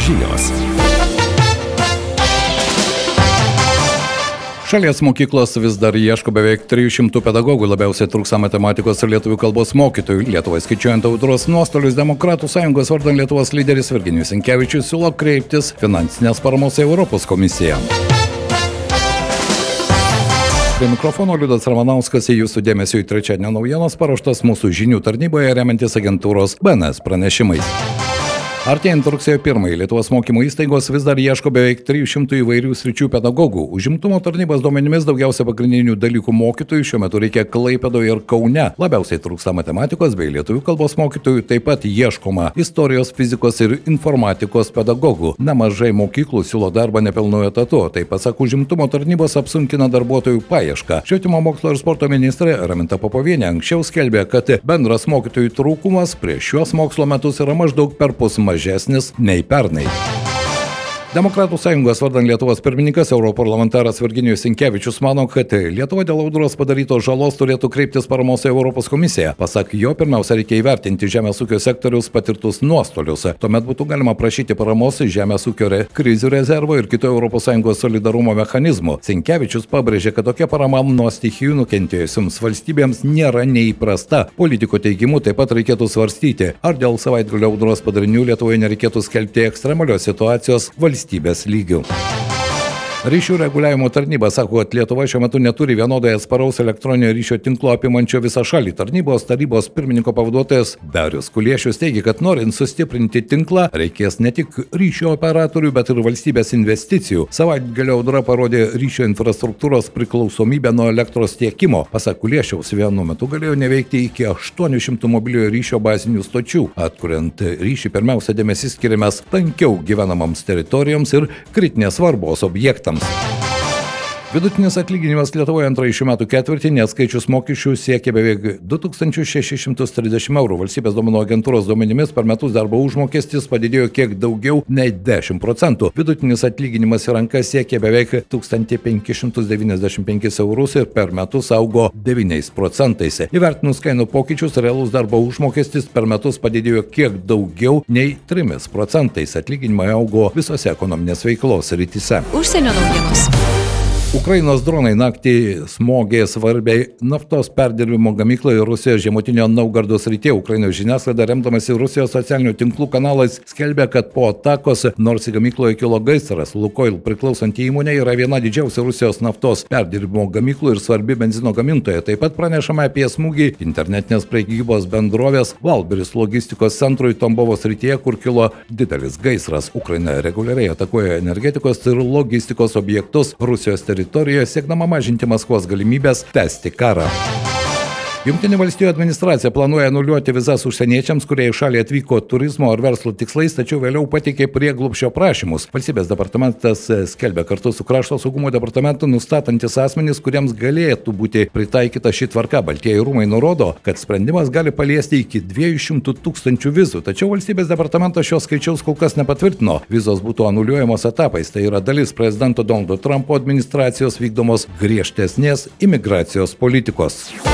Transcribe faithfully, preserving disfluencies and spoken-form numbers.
žinios. Šalies mokyklos vis dar ieško beveik trijų šimtų pedagogų, labiausiai trūksta matematikos ir lietuvių kalbos mokytojų. Lietuvai skaičiuojant audros nuostolius, Demokratų sąjungos vardan Lietuvos lyderis Virginijus Sinkevičius siūlo kreiptis finansinės paramos į Europos komisiją. Prie mikrofono Liudas Ramanauskas, į jūsų dėmesio į trečiadienio naujienas paruoštas mūsų žinių tarnyboje remiantis agentūros B N S pranešimais. Artėjant rugsėjo pirmąją Lietuvos mokymo įstaigos vis dar ieško beveik trijų šimtų įvairių sričių pedagogų. Užimtumo tarnybos duomenimis daugiausia pagrindinių dalykų mokytojų šiuo metu reikia Klaipėdoje ir Kaune. Labiausiai trūksta matematikos bei lietuvių kalbos mokytojų, taip pat ieškoma istorijos, fizikos ir informatikos pedagogų. Nemažai mokyklų siūlo darbą nepilnu etatu, tai pasak užimtumo tarnybos apsunkina darbuotojų paiešką. Švietimo mokslo ir sporto ministrė Raminta Popovienė anksčiau skelbė, kad bendras mokytojų trūkumas prieš šiuos mokslo metus yra maždaug perpus mažesnis nei pernai. Demokratų sąjungos vardan Lietuvos pirmininkas europarlamentaras Virginijus Sinkevičius mano, kad Lietuva dėl audros padarytos žalos turėtų kreiptis paramos į Europos komisiją. Pasak jo, pirmiausia reikia įvertinti žemės ūkio sektoriaus patirtus nuostolius. Tuomet būtų galima prašyti paramos žemės ūkio re, krizių rezervo ir kitų Europos Sąjungos solidarumo mechanizmų. Sinkevičius pabrėžė, kad tokia parama nuo stichijų nukentėjusiams valstybėms nėra neįprasta. Politiko teigimu taip pat reikėtų svarstyti, ar dėl savaitgalio audros padarinių Lietuvoje nereikėtų skelbti ekstremalios situacijos valstybės valstybės lygių. Ryšių reguliavimo tarnyba sako, kad Lietuva šiuo metu neturi vienodai atsparaus elektroninio ryšio tinklo apimančio visą šalį. Tarnybos tarybos pirmininko pavaduotojas Darius Kuliešius teigia, kad norint sustiprinti tinklą, reikės ne tik ryšio operatorių, bet ir valstybės investicijų. Savaitgalio audra parodė ryšio infrastruktūros priklausomybę nuo elektros tiekimo. Pasak Kuliešiaus, vienu metu galėjo neveikti iki aštuonių šimtų mobiliojo ryšio bazinių stočių. Atkuriant ryšį, pirmiausia dėmesys skiriamas tankiau gyvenamams teritorijoms ir kritinės svarbos objektams. Vidutinis atlyginimas Lietuvoje antrąjį šių metų ketvirtį, neatskaičius mokesčių, siekia beveik du tūkstančius šešis šimtus trisdešimt eurų. Valstybės duomenų agentūros duomenimis per metus darbo užmokestis padidėjo kiek daugiau nei dešimt procentų. Vidutinis atlyginimas į rankas siekia beveik tūkstantį penkis šimtus devyniasdešimt penkis eurus ir per metus augo devyniais procentais. Įvertinus kainų pokyčius, realus darbo užmokestis per metus padidėjo kiek daugiau nei trimis procentais. Atlyginimai augo visose ekonominės veiklos srityse. Užsienio naujienos. Ukrainos dronai naktį smogė svarbiai naftos perdirbimo gamykloje Rusijos žemutinio Naugardo srityje. Ukrainos žiniasklaida, remdamasi Rusijos socialinių tinklų kanalais, skelbia, kad po atakos, nors į gamykloje kilo gaisras, Lukoil priklausanti įmonė yra viena didžiausia Rusijos naftos perdirbimo gamyklų ir svarbi benzino gamintoja. Taip pat pranešama apie smūgį internetinės prekybos bendrovės Valberis logistikos centrui Tambovo srityje, kur kilo didelis gaisras. Ukraina reguliariai atakuoja energetikos ir logistikos objektus Rusijos teritorijoje. teritorijoje, siekdama mažinti Maskvos galimybės tęsti karą. Jungtinių valstijų administracija planuoja anuliuoti vizas užsieniečiams, kurie į šalį atvyko turizmo ar verslo tikslais, tačiau vėliau pateikė prieglobsčio prašymus. Valstybės departamentas skelbia kartu su Krašto saugumo departamentu nustatantis asmenys, kuriems galėtų būti pritaikyta ši tvarka. Baltieji rūmai nurodo, kad sprendimas gali paliesti iki dviejų šimtų tūkstančių vizų, tačiau valstybės departamentas šios skaičiaus kol kas nepatvirtino. Vizos būtų anuliuojamos etapais, tai yra dalis prezidento Donaldo Trumpo administracijos vykdomos griežtesnės imigracijos politikos.